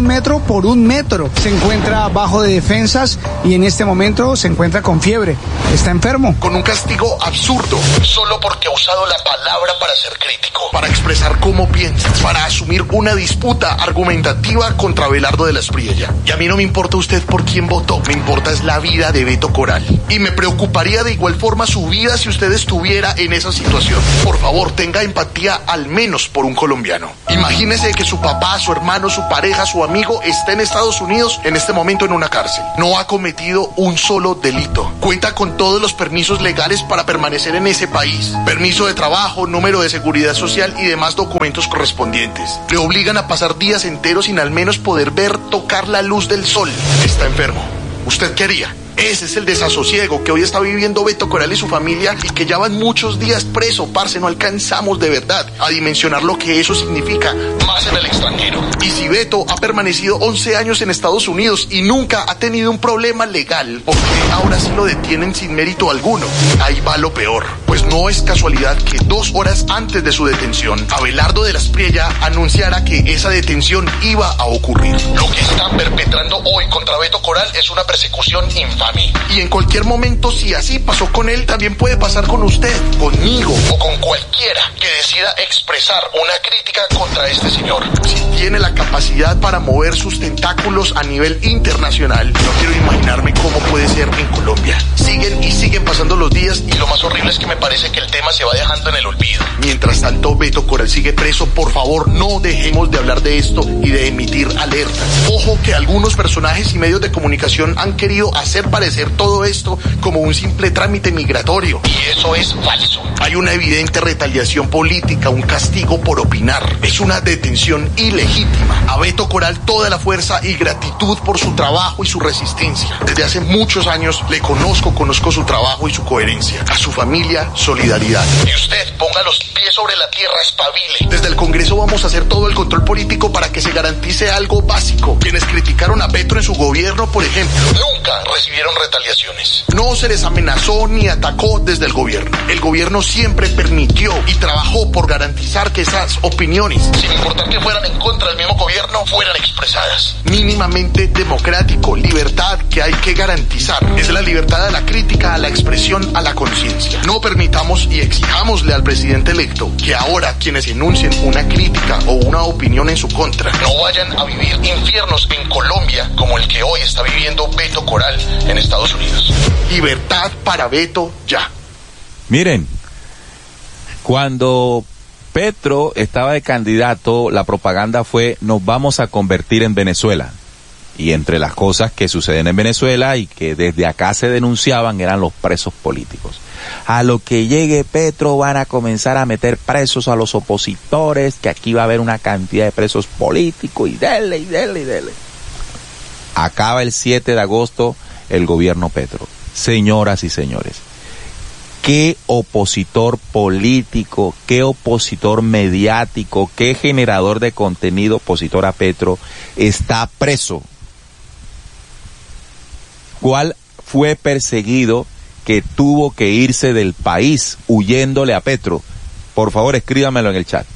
metro por un metro. Se encuentra bajo de defensas y en este momento se encuentra con fiebre. Está enfermo. Con un castigo absurdo, solo porque ha usado la palabra para ser crítico, para expresar cómo piensa, para asumir una disputa argumentativa contra Abelardo de la Espriella. Y a mí no me importa usted por quién votó, me importa es la vida de Beto Coral. Y me preocuparía de igual forma su vida si usted estuviera en esa situación. Por favor, tenga empatía al menos por un colombiano. Imagínese que su papá, su hermano, su pareja, su amigo está en Estados Unidos en este momento en una cárcel. No ha cometido un solo delito. Cuenta con todos los permisos legales para permanecer en ese país. Permiso de trabajo, número de seguridad social y demás documentos correspondientes. Le obligan a pasar días enteros sin al menos poder ver, tocar la luz del sol. Está enfermo. ¿Usted qué haría? Ese es el desasosiego que hoy está viviendo Beto Coral y su familia y que ya van muchos días preso, parce, no alcanzamos de verdad a dimensionar lo que eso significa, más en el extranjero. Y si Beto ha permanecido once años en Estados Unidos y nunca ha tenido un problema legal, ¿por qué ahora sí lo detienen sin mérito alguno? Ahí va lo peor, pues no es casualidad que dos horas antes de su detención, Abelardo de la Espriella anunciara que esa detención iba a ocurrir. Lo que están perpetrando hoy contra Beto Coral es una persecución infame. Y en cualquier momento, si así pasó con él, también puede pasar con usted, conmigo o con cualquiera que decida expresar una crítica contra este señor. Si tiene la capacidad para mover sus tentáculos a nivel internacional, no quiero imaginarme cómo puede ser en Colombia. Siguen y siguen pasando los días y lo más horrible es que me parece que el tema se va dejando en el olvido. Mientras tanto, Beto Coral sigue preso. Por favor, no dejemos de hablar de esto y de emitir alertas. Ojo que algunos personajes y medios de comunicación han querido hacer parecer todo esto como un simple trámite migratorio. Y eso es falso. Hay una evidente retaliación política, un castigo por opinar. Es una detención ilegítima. A Beto Coral toda la fuerza y gratitud por su trabajo y su resistencia. Desde hace muchos años le conozco, conozco su trabajo y su coherencia. A su familia, solidaridad. Y usted ponga los pies sobre la tierra, espabile. Desde el Congreso vamos a hacer todo el control político para que se garantice algo básico. Quienes criticaron a Petro en su gobierno, por ejemplo, nunca recibieron retaliaciones. No se les amenazó ni atacó desde el gobierno. El gobierno siempre permitió y trabajó por garantizar que esas opiniones, sin importar que fueran en contra del mismo gobierno, fueran expresadas. Mínimamente democrático, libertad que hay que garantizar. Es la libertad a la crítica, a la expresión, a la conciencia. No permitamos y exijámosle al presidente electo que ahora quienes enuncien una crítica o una opinión en su contra no vayan a vivir infiernos en Colombia como el que hoy está viviendo Beto Coral en Estados Unidos. Libertad para Beto ya. Miren, cuando Petro estaba de candidato, la propaganda fue: nos vamos a convertir en Venezuela. Y entre las cosas que suceden en Venezuela y que desde acá se denunciaban eran los presos políticos. A lo que llegue Petro van a comenzar a meter presos a los opositores, que aquí va a haber una cantidad de presos políticos y dele, y dele, y dele. Acaba el siete de agosto el gobierno Petro. Señoras y señores, qué opositor político, qué opositor mediático, qué generador de contenido opositor a Petro está preso. ¿Cuál fue perseguido que tuvo que irse del país huyéndole a Petro? Por favor, escríbamelo en el chat.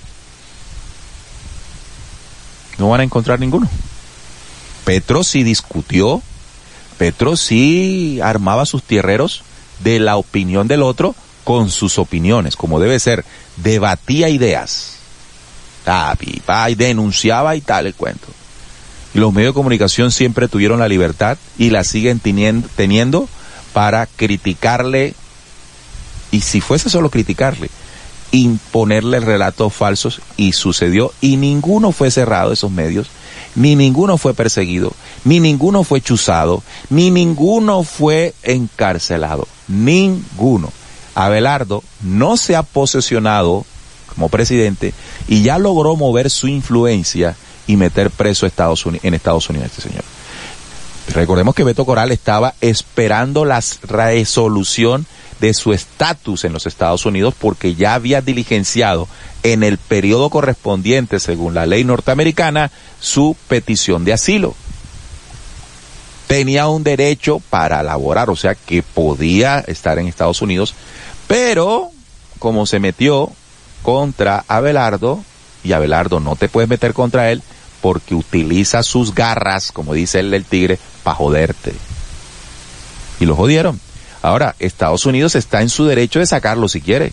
No van a encontrar ninguno. Petro sí discutió, Petro sí armaba sus tierreros de la opinión del otro con sus opiniones, como debe ser. Debatía ideas, ah, y denunciaba y tal el cuento. Y los medios de comunicación siempre tuvieron la libertad y la siguen teniendo, teniendo para criticarle, y si fuese solo criticarle, imponerle relatos falsos, y sucedió, y ninguno fue cerrado de esos medios, ni ninguno fue perseguido, ni ninguno fue chuzado, ni ninguno fue encarcelado, ninguno. Abelardo no se ha posesionado como presidente y ya logró mover su influencia y meter preso a Estados Unidos, en Estados Unidos este señor. Recordemos que Beto Coral estaba esperando la resolución de su estatus en los Estados Unidos porque ya había diligenciado en el periodo correspondiente, según la ley norteamericana, su petición de asilo. Tenía un derecho para laborar, o sea que podía estar en Estados Unidos, pero como se metió contra Abelardo, y Abelardo no te puedes meter contra él porque utiliza sus garras, como dice el del tigre, para joderte. Y lo jodieron. Ahora, Estados Unidos está en su derecho de sacarlo si quiere,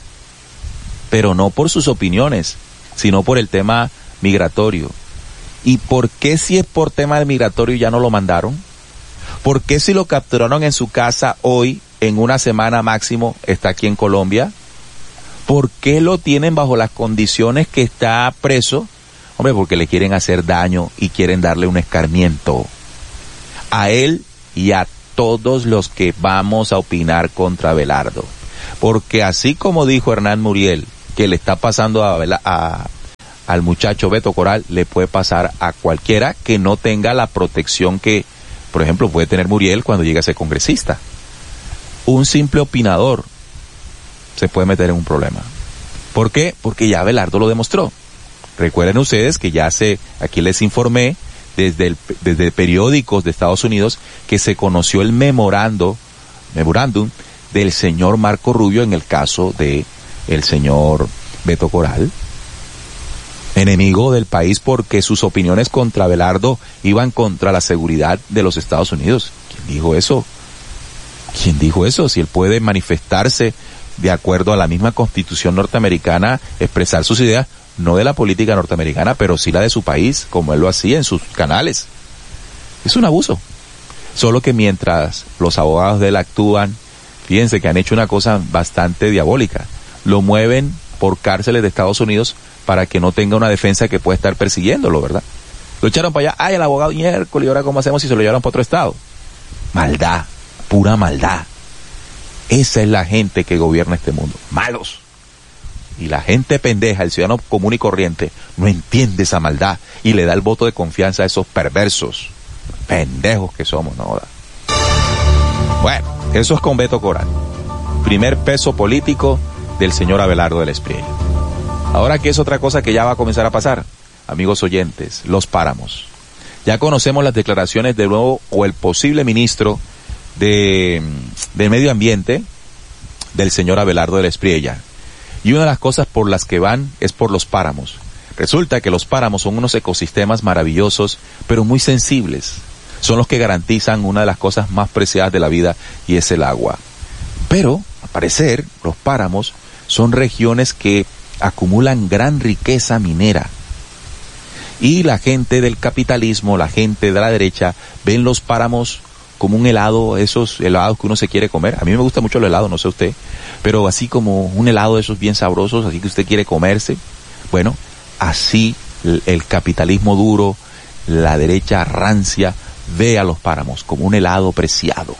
pero no por sus opiniones, sino por el tema migratorio. ¿Y por qué si es por tema de migratorio ya no lo mandaron? ¿Por qué si lo capturaron en su casa hoy, en una semana máximo, está aquí en Colombia? ¿Por qué lo tienen bajo las condiciones que está preso? Hombre, porque le quieren hacer daño y quieren darle un escarmiento a él y a todos los que vamos a opinar contra Abelardo. Porque así como dijo Hernán Muriel, que le está pasando a, a, al muchacho Beto Coral, le puede pasar a cualquiera que no tenga la protección que, por ejemplo, puede tener Muriel cuando llegue a ser congresista. Un simple opinador se puede meter en un problema. ¿Por qué? Porque ya Abelardo lo demostró. Recuerden ustedes que ya se, aquí les informé desde el, desde periódicos de Estados Unidos que se conoció el memorando, memorándum del señor Marco Rubio en el caso de el señor Beto Coral, enemigo del país porque sus opiniones contra Abelardo iban contra la seguridad de los Estados Unidos. ¿Quién dijo eso? ¿Quién dijo eso? Si él puede manifestarse de acuerdo a la misma Constitución norteamericana, expresar sus ideas, no de la política norteamericana, pero sí la de su país, como él lo hacía en sus canales. Es un abuso. Solo que mientras los abogados de él actúan, fíjense que han hecho una cosa bastante diabólica. Lo mueven por cárceles de Estados Unidos para que no tenga una defensa que pueda estar persiguiéndolo, ¿verdad? Lo echaron para allá, ay, el abogado miércoles, ¿y ahora cómo hacemos si se lo llevaron para otro estado? Maldad, pura maldad. Esa es la gente que gobierna este mundo. Malos. Y la gente pendeja, el ciudadano común y corriente, no entiende esa maldad y le da el voto de confianza a esos perversos. Pendejos que somos, ¿no? Bueno, eso es con Beto Coral. Primer peso político del señor Abelardo del Espriella. Ahora, ¿qué es otra cosa que ya va a comenzar a pasar? Amigos oyentes, los páramos. Ya conocemos las declaraciones del nuevo o el posible ministro de, de Medio Ambiente del señor Abelardo del Espriella. Y una de las cosas por las que van es por los páramos. Resulta que los páramos son unos ecosistemas maravillosos, pero muy sensibles. Son los que garantizan una de las cosas más preciadas de la vida, y es el agua. Pero, al parecer, los páramos son regiones que acumulan gran riqueza minera. Y la gente del capitalismo, la gente de la derecha, ven los páramos como un helado, esos helados que uno se quiere comer. A mí me gusta mucho el helado, no sé usted, pero así como un helado de esos bien sabrosos, así que usted quiere comerse. Bueno, así el, el capitalismo duro, la derecha rancia, ve a los páramos como un helado preciado.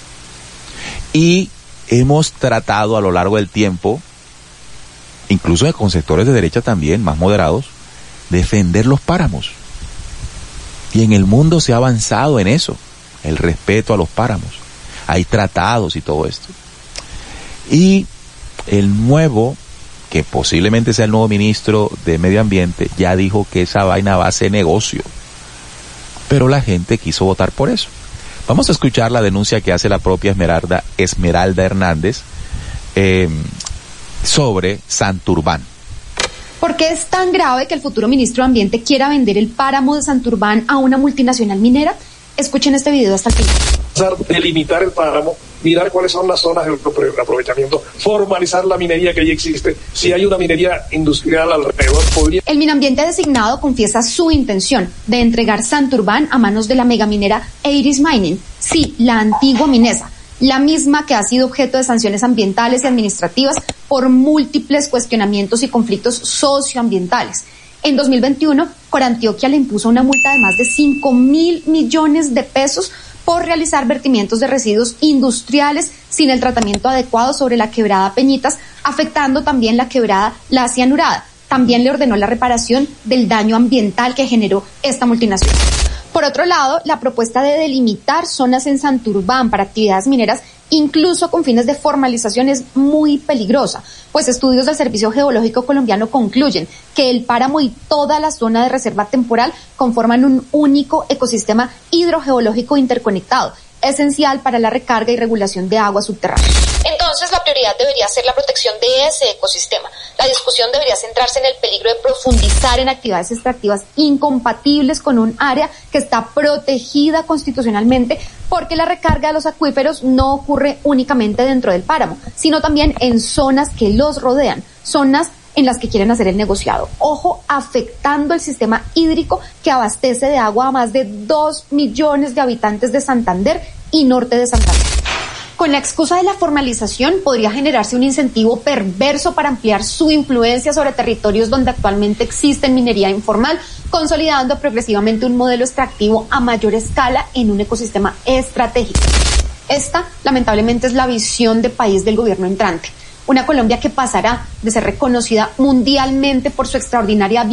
Y hemos tratado a lo largo del tiempo, incluso con sectores de derecha también, más moderados, defender los páramos. Y en el mundo se ha avanzado en eso, el respeto a los páramos. Hay tratados y todo esto. Y el nuevo, que posiblemente sea el nuevo ministro de Medio Ambiente, ya dijo que esa vaina va a ser negocio. Pero la gente quiso votar por eso. Vamos a escuchar la denuncia que hace la propia Esmeralda, Esmeralda Hernández eh, sobre Santurbán. ¿Por qué es tan grave que el futuro ministro de Ambiente quiera vender el páramo de Santurbán a una multinacional minera? Escuchen este video hasta el final. Delimitar el páramo, mirar cuáles son las zonas de aprovechamiento, formalizar la minería que ya existe. Si hay una minería industrial alrededor, podría... El Minambiente designado confiesa su intención de entregar Santurbán a manos de la megaminera Eiris Mining. Sí, la antigua Minesa, la misma que ha sido objeto de sanciones ambientales y administrativas por múltiples cuestionamientos y conflictos socioambientales. En dos mil veintiuno, Corantioquia le impuso una multa de más de cinco mil millones de pesos por realizar vertimientos de residuos industriales sin el tratamiento adecuado sobre la quebrada Peñitas, afectando también la quebrada La Cianurada. También le ordenó la reparación del daño ambiental que generó esta multinacional. Por otro lado, la propuesta de delimitar zonas en Santurbán para actividades mineras, incluso con fines de formalización, es muy peligrosa, pues estudios del Servicio Geológico Colombiano concluyen que el páramo y toda la zona de reserva temporal conforman un único ecosistema hidrogeológico interconectado, esencial para la recarga y regulación de aguas subterráneas. Entonces, entonces la prioridad debería ser la protección de ese ecosistema. La discusión debería centrarse en el peligro de profundizar en actividades extractivas incompatibles con un área que está protegida constitucionalmente, porque la recarga de los acuíferos no ocurre únicamente dentro del páramo, sino también en zonas que los rodean, zonas en las que quieren hacer el negociado. Ojo, afectando el sistema hídrico que abastece de agua a más de dos millones de habitantes de Santander y norte de Santander. Con la excusa de la formalización podría generarse un incentivo perverso para ampliar su influencia sobre territorios donde actualmente existe minería informal, consolidando progresivamente un modelo extractivo a mayor escala en un ecosistema estratégico. Esta, lamentablemente, es la visión de país del gobierno entrante. Una Colombia que pasará de ser reconocida mundialmente por su extraordinaria